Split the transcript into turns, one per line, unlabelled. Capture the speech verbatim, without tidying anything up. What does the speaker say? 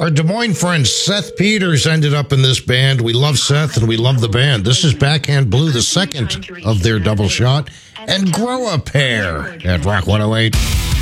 Our Des Moines friend Seth Peters ended up in this band. We love Seth and we love the band. This is Backhand Blue, the second of their double shot, and Grow a Pair at Rock one oh eight.